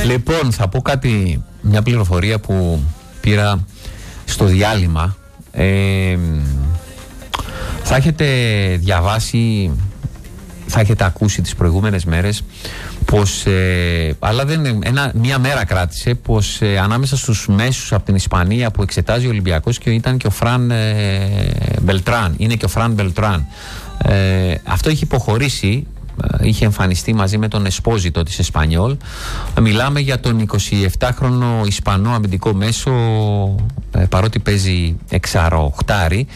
Λοιπόν, θα πω κάτι, μια πληροφορία που πήρα στο διάλειμμα. Θα έχετε διαβάσει, θα έχετε ακούσει τις προηγούμενες μέρες πως, αλλά μία μέρα κράτησε, πως ανάμεσα στους μέσους από την Ισπανία που εξετάζει ο Ολυμπιακός και ήταν και ο Φραν Μπελτράν, είναι και ο Φραν Μπελτράν. Αυτό είχε υποχωρήσει, είχε εμφανιστεί μαζί με τον Εσπόζιτο της Εσπανιόλ. Μιλάμε για τον 27χρονο Ισπανό αμυντικό μέσο, παρότι παίζει εξαροχτάρι,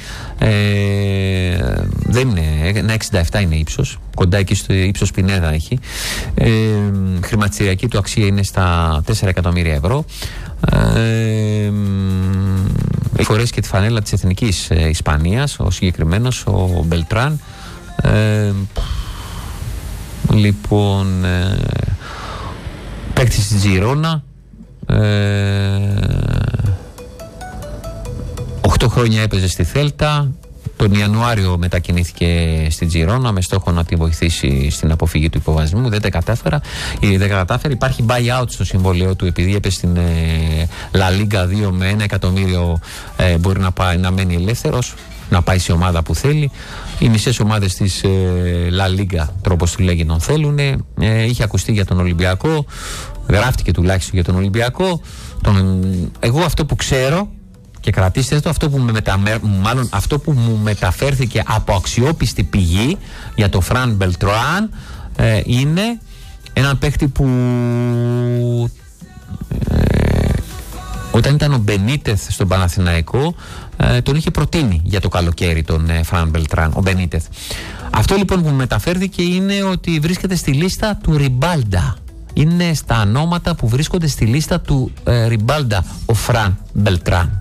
δεν είναι, ένα 67 είναι ύψος, κοντά εκεί στο ύψος Πινέδα έχει. Χρηματιστηριακή του αξία είναι στα 4 εκατομμύρια ευρώ. Έχει φορέσει και τη φανέλα της Εθνικής Ισπανίας ο συγκεκριμένος, ο Μπελτράν. Λοιπόν, παίκτης της Τζιρόνα, 8 χρόνια έπαιζε στη Θέλτα. Τον Ιανουάριο μετακινήθηκε στην Τζιρόνα με στόχο να τη βοηθήσει στην αποφυγή του υποβασμού. Δεν τα κατάφερε. Υπάρχει buyout στο συμβόλαιο του, επειδή έπαιζε στην La Liga 2 με 1 εκατομμύριο. Μπορεί να μένει ελεύθερος, να πάει σε ομάδα που θέλει. Οι μισές ομάδες της La Liga, τρόπος του λέγει, τον θέλουν. Είχε ακουστεί για τον Ολυμπιακό, γράφτηκε τουλάχιστον για τον Ολυμπιακό. Εγώ αυτό που ξέρω, και κρατήστε το, αυτό που μου μεταφέρθηκε από αξιόπιστη πηγή για το Φραν Μπελτράν, είναι έναν παίχτη που όταν ήταν ο Μπενίτεθ στον Παναθηναϊκό, τον είχε προτείνει για το καλοκαίρι τον Φραν Μπελτράν, ο Μπενίτεθ. Αυτό λοιπόν που μου μεταφέρθηκε είναι ότι βρίσκεται στη λίστα του Ριμπάλντα. Είναι στα ονόματα που βρίσκονται στη λίστα του Ριμπάλντα ο Φραν Μπελτράν.